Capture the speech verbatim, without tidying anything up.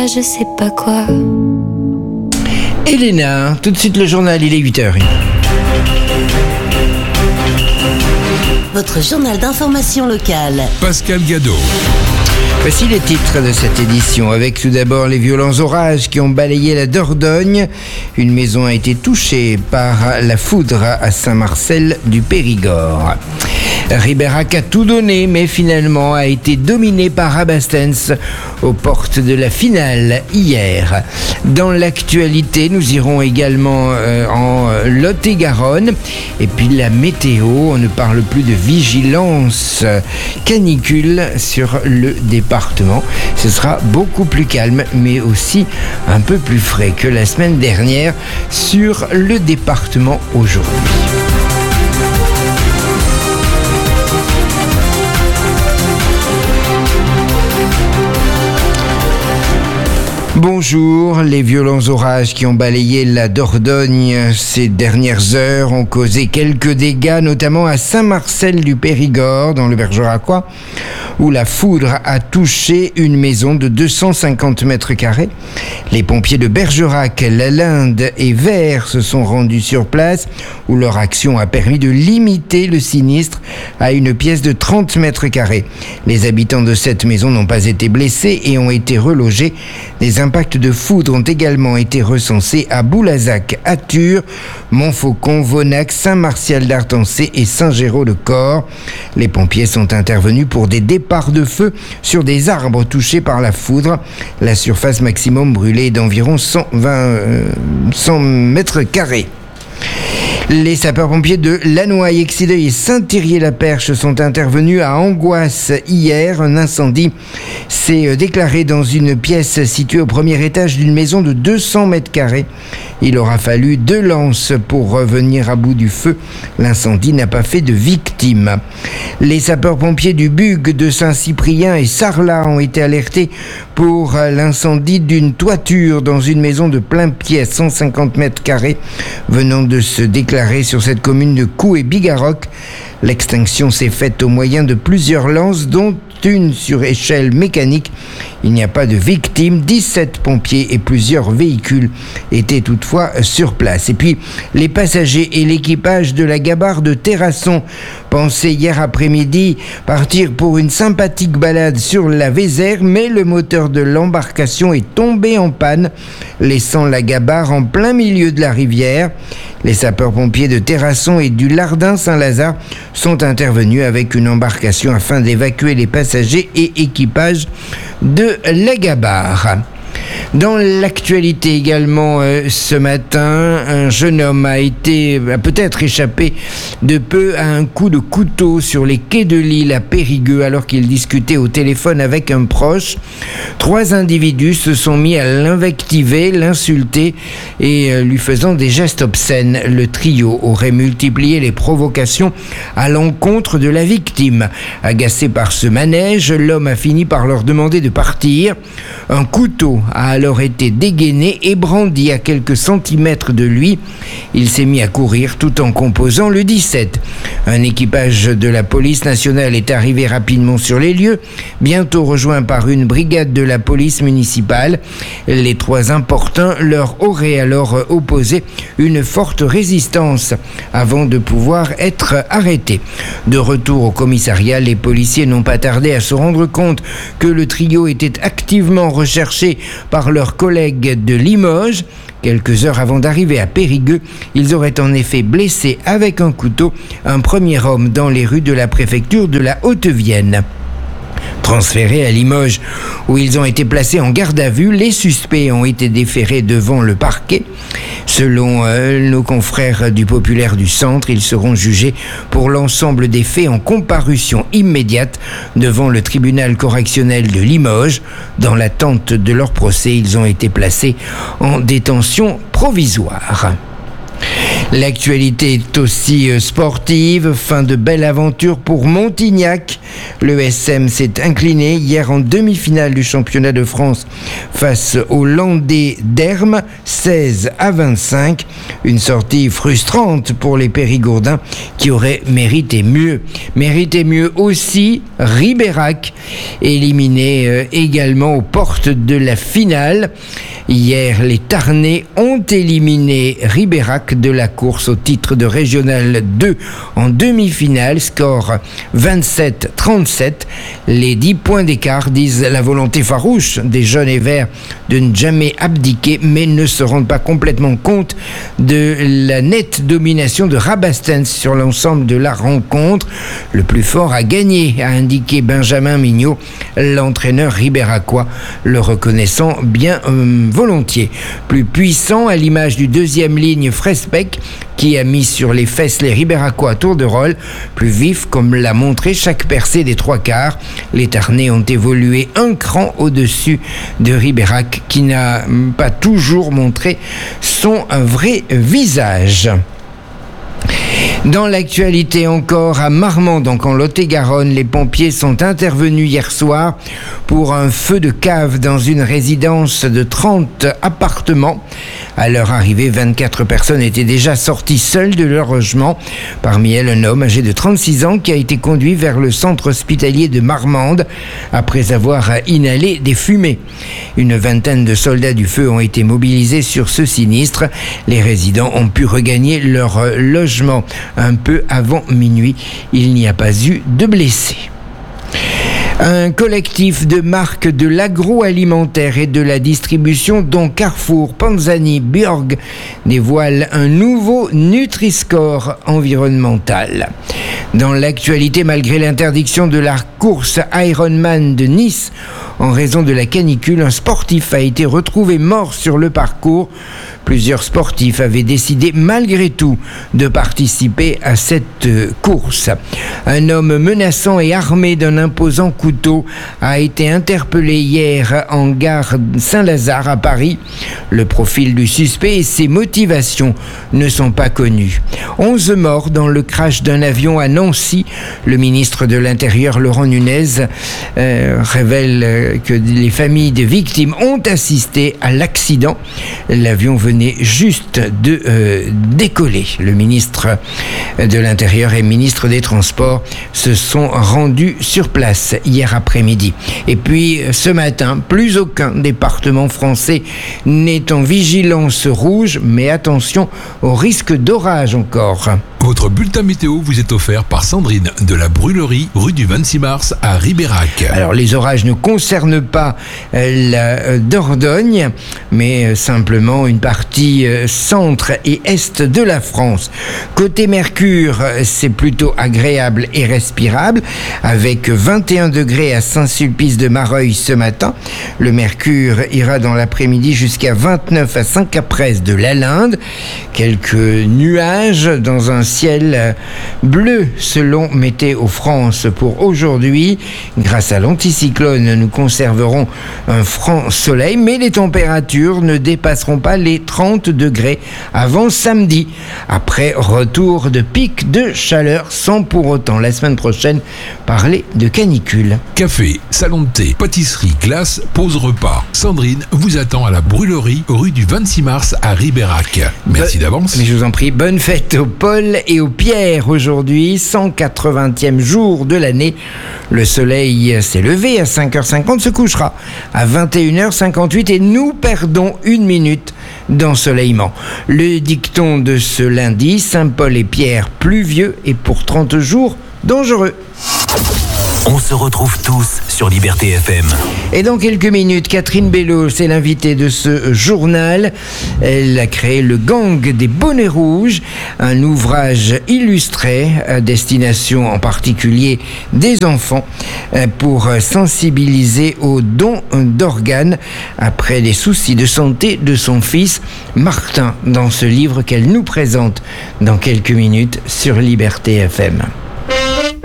Je sais pas quoi. Elena, tout de suite le journal, il est huit heures. Votre journal d'information locale. Pascal Gadot. Voici les titres de cette édition, avec tout d'abord les violents orages qui ont balayé la Dordogne. Une maison a été touchée par la foudre à Saint-Marcel du Périgord. Ribérac a tout donné, mais finalement a été dominé par Rabastens aux portes de la finale hier. Dans l'actualité, nous irons également euh, en Lot-et-Garonne. Et puis la météo, on ne parle plus de vigilance canicule sur le département. Ce sera beaucoup plus calme, mais aussi un peu plus frais que la semaine dernière sur le département aujourd'hui. Bonjour, les violents orages qui ont balayé la Dordogne ces dernières heures ont causé quelques dégâts, notamment à Saint-Marcel du Périgord, dans le Bergeracois, où la foudre a touché une maison de deux cent cinquante mètres carrés. Les pompiers de Bergerac, La Linde et Vers se sont rendus sur place, où leur action a permis de limiter le sinistre à une pièce de trente mètres carrés. Les habitants de cette maison n'ont pas été blessés et ont été relogés. Des impacts de foudre ont également été recensés à Boulazac, Attur, Montfaucon, Vonac, Saint-Martial d'Artancé et Saint-Géraud-de-Corps. Les pompiers sont intervenus pour des départs de feu sur des arbres touchés par la foudre. La surface maximum brûlée est d'environ cent vingt, euh, cent mètres carrés. Les sapeurs-pompiers de Lannoy, Excideuil et Saint-Thirier-la-Perche sont intervenus à Angoisse hier. Un incendie s'est déclaré dans une pièce située au premier étage d'une maison de deux cents mètres carrés. Il aura fallu deux lances pour revenir à bout du feu. L'incendie n'a pas fait de victimes. Les sapeurs-pompiers du Bugue de Saint-Cyprien et Sarlat ont été alertés pour l'incendie d'une toiture dans une maison de plein-pied à cent cinquante mètres carrés venant de se déclarer sur cette commune de Coux et Bigarroc. L'extinction s'est faite au moyen de plusieurs lances, dont une sur échelle mécanique. Il n'y a pas de victimes. dix-sept pompiers et plusieurs véhicules étaient toutefois sur place. Et puis, les passagers et l'équipage de la gabarre de Terrasson pensaient hier après-midi partir pour une sympathique balade sur la Vézère, mais le moteur de l'embarcation est tombé en panne, laissant la gabarre en plein milieu de la rivière. Les sapeurs-pompiers de Terrasson et du Lardin-Saint-Lazare sont intervenus avec une embarcation afin d'évacuer les passagers et équipages de la gabarre. Dans l'actualité également, euh, ce matin, un jeune homme a été, a peut-être échappé de peu à un coup de couteau sur les quais de l'île à Périgueux alors qu'il discutait au téléphone avec un proche. Trois individus se sont mis à l'invectiver, l'insulter et euh, lui faisant des gestes obscènes. Le trio aurait multiplié les provocations à l'encontre de la victime. Agacé par ce manège, l'homme a fini par leur demander de partir. Un couteau a alors été dégainé et brandi à quelques centimètres de lui. Il s'est mis à courir tout en composant le dix-sept. Un équipage de la police nationale est arrivé rapidement sur les lieux, bientôt rejoint par une brigade de la police municipale. Les trois importuns leur auraient alors opposé une forte résistance avant de pouvoir être arrêtés. De retour au commissariat, les policiers n'ont pas tardé à se rendre compte que le trio était activement recherché par leurs collègues de Limoges. Quelques heures avant d'arriver à Périgueux, ils auraient en effet blessé avec un couteau un premier homme dans les rues de la préfecture de la Haute-Vienne. Transférés à Limoges, où ils ont été placés en garde à vue, les suspects ont été déférés devant le parquet. Selon euh, nos confrères du Populaire du Centre, ils seront jugés pour l'ensemble des faits en comparution immédiate devant le tribunal correctionnel de Limoges. Dans l'attente de leur procès, ils ont été placés en détention provisoire. L'actualité est aussi sportive. Fin de belle aventure pour Montignac. Le S M s'est incliné hier en demi-finale du championnat de France face au Landais d'Hermes, seize à vingt-cinq. Une sortie frustrante pour les Périgourdins qui auraient mérité mieux. Mérité mieux aussi Ribérac, éliminé euh, également aux portes de la finale. Hier, les Tarnais ont éliminé Ribérac de la course au titre de Régional deux en demi-finale, score vingt-sept trente-sept. Les dix points d'écart disent la volonté farouche des jaunes et verts de ne jamais abdiquer, mais ne se rendent pas complètement compte de la nette domination de Rabastens sur l'ensemble de la rencontre. Le plus fort a gagné, a indiqué Benjamin Mignot, l'entraîneur ribéracois, le reconnaissant bien euh, volontiers. Plus puissant à l'image du deuxième ligne Frespec, qui a mis sur les fesses les Ribéracois à tour de rôle, plus vif comme l'a montré chaque percée des trois quarts. Les Tarnais ont évolué un cran au-dessus de Ribérac, qui n'a pas toujours montré son vrai visage. Dans l'actualité encore, à Marmande, donc en Lot-et-Garonne, les pompiers sont intervenus hier soir pour un feu de cave dans une résidence de trente appartements. À leur arrivée, vingt-quatre personnes étaient déjà sorties seules de leur logement. Parmi elles, un homme âgé de trente-six ans qui a été conduit vers le centre hospitalier de Marmande après avoir inhalé des fumées. Une vingtaine de soldats du feu ont été mobilisés sur ce sinistre. Les résidents ont pu regagner leur logement un peu avant minuit. Il n'y a pas eu de blessés. Un collectif de marques de l'agroalimentaire et de la distribution, dont Carrefour, Panzani, Björg, dévoile un nouveau Nutri-Score environnemental. Dans l'actualité, malgré l'interdiction de la course Ironman de Nice, en raison de la canicule, un sportif a été retrouvé mort sur le parcours. Plusieurs sportifs avaient décidé malgré tout de participer à cette course. Un homme menaçant et armé d'un imposant couteau a été interpellé hier en gare Saint-Lazare à Paris. Le profil du suspect et ses motivations ne sont pas connus. Onze morts dans le crash d'un avion à Nancy. Le ministre de l'Intérieur, Laurent Nunez, euh, révèle que les familles des victimes ont assisté à l'accident. L'avion venait juste de euh, décoller. Le ministre de l'Intérieur et ministre des Transports se sont rendus sur place hier après-midi. Et puis ce matin, plus aucun département français n'est en vigilance rouge, mais attention au risque d'orage encore. Votre bulletin météo vous est offert par Sandrine de la Brûlerie, rue du vingt-six mars à Ribérac. Alors les orages ne concernent pas euh, la euh, Dordogne, mais euh, simplement une partie euh, centre et est de la France. Côté Mercure, euh, c'est plutôt agréable et respirable, avec vingt et un degrés à Saint-Sulpice de Mareuil ce matin. Le Mercure ira dans l'après-midi jusqu'à vingt-neuf à Saint-Caprès de Lalinde. Quelques nuages dans un ciel bleu selon Météo France pour aujourd'hui. Grâce à l'anticyclone, nous conserverons un franc soleil, mais les températures ne dépasseront pas les trente degrés avant samedi. Après, retour de pic de chaleur sans pour autant, la semaine prochaine, parler de canicule. Café, salon de thé, pâtisserie, glace, pause repas. Sandrine vous attend à la Brûlerie, rue du vingt-six mars à Ribérac. Merci Bo- d'avance. Mais je vous en prie, bonne fête au Paul et au Pierre aujourd'hui, cent quatre-vingtième jour de l'année. Le soleil s'est levé à cinq heures cinquante, se couchera à vingt et une heures cinquante-huit et nous perdons une minute d'ensoleillement. Le dicton de ce lundi, Saint-Paul et Pierre pluvieux et pour trente jours dangereux. On se retrouve tous sur Liberté F M. Et dans quelques minutes, Catherine Bello, c'est l'invitée de ce journal. Elle a créé le Gang des Bonnets Rouges, un ouvrage illustré à destination en particulier des enfants pour sensibiliser aux dons d'organes après les soucis de santé de son fils Martin dans ce livre qu'elle nous présente dans quelques minutes sur Liberté F M.